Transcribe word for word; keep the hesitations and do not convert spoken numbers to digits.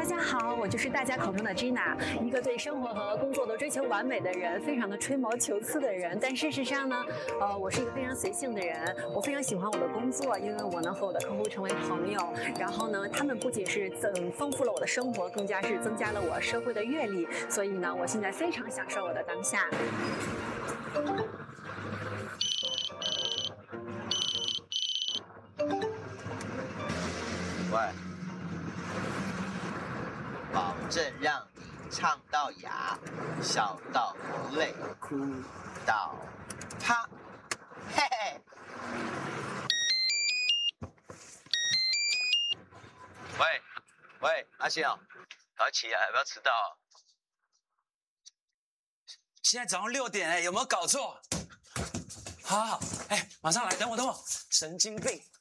大家好，我就是大家口中的 Gina， 一个对生活和工作都追求完美的人，非常的吹毛求疵的人。但事实上呢，呃，我是一个非常随性的人，我非常喜欢我的工作，因为我能和我的客户成为朋友。然后呢，他们不仅是增丰富了我的生活，更加是增加了我社会的阅历。所以呢，我现在非常享受我的当下。 喂，保证让你唱到哑，笑到流泪，哭到啪，嘿嘿。喂喂，阿信哦，赶快起来，不要迟到。 现在早上六点哎，有没有搞错？好好好，哎，马上来，等我等我，神经病。